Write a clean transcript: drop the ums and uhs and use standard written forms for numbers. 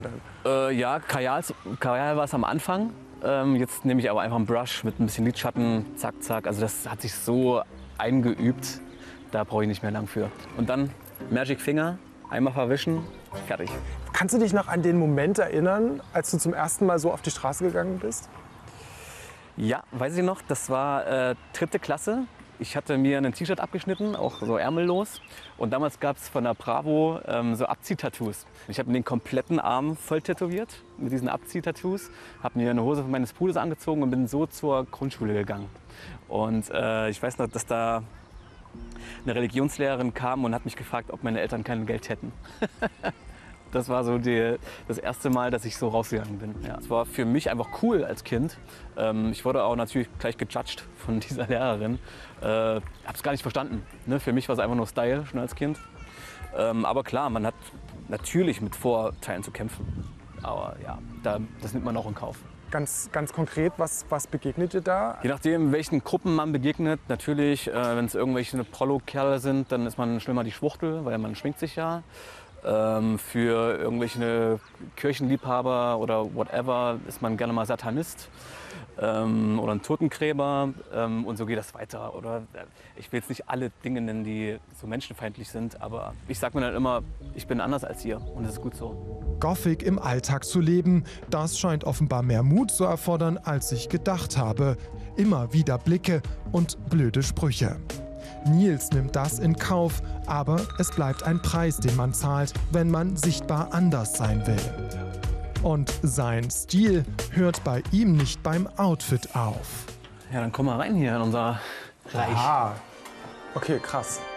Ja, Kajal war es am Anfang. Jetzt nehme ich aber einfach einen Brush mit ein bisschen Lidschatten, zack, zack. Also das hat sich so eingeübt, da brauche ich nicht mehr lang für. Und dann Magic Finger, einmal verwischen, fertig. Kannst du dich noch an den Moment erinnern, als du zum ersten Mal so auf die Straße gegangen bist? Ja, weiß ich noch, das war 3. Klasse. Ich hatte mir ein T-Shirt abgeschnitten, auch so ärmellos. Und damals gab es von der Bravo so Abziehtattoos. Ich habe mir den kompletten Arm voll tätowiert mit diesen Abziehtattoos. Habe mir eine Hose meines Bruders angezogen und bin so zur Grundschule gegangen. Und ich weiß noch, dass da eine Religionslehrerin kam und hat mich gefragt, ob meine Eltern kein Geld hätten. Das war so das erste Mal, dass ich so rausgegangen bin. Ja. Es war für mich einfach cool als Kind. Ich wurde auch natürlich gleich gejudged von dieser Lehrerin. Habe es gar nicht verstanden. Ne? Für mich war es einfach nur Style, schon als Kind. Aber klar, man hat natürlich mit Vorteilen zu kämpfen. Aber ja, das nimmt man auch in Kauf. Ganz konkret, was begegnet dir da? Je nachdem, welchen Gruppen man begegnet. Natürlich, wenn es irgendwelche Prollo-Kerle sind, dann ist man schnell mal die Schwuchtel, weil man schminkt sich ja. Für irgendwelche Kirchenliebhaber oder whatever ist man gerne mal Satanist oder ein Totengräber und so geht das weiter. Oder ich will jetzt nicht alle Dinge nennen, die so menschenfeindlich sind, aber ich sage mir dann immer, ich bin anders als ihr und das ist gut so. Gothic im Alltag zu leben, das scheint offenbar mehr Mut zu erfordern, als ich gedacht habe. Immer wieder Blicke und blöde Sprüche. Nils nimmt das in Kauf, aber es bleibt ein Preis, den man zahlt, wenn man sichtbar anders sein will. Und sein Stil hört bei ihm nicht beim Outfit auf. Ja, dann komm mal rein hier in unser Reich. Ah, okay, krass.